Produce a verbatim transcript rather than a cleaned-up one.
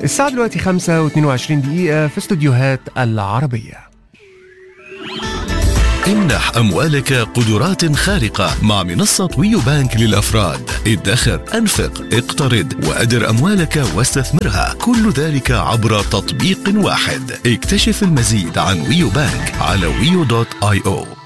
الساعة دلوقتي خمسة واثنين وعشرين دقيقة في استوديوهات العربية. امنح أموالك قدرات خارقة مع منصة ويو بانك للأفراد. ادخر، أنفق، اقترض وأدر أموالك واستثمرها، كل ذلك عبر تطبيق واحد. اكتشف المزيد عن ويو بانك على ويو دوت آي أو.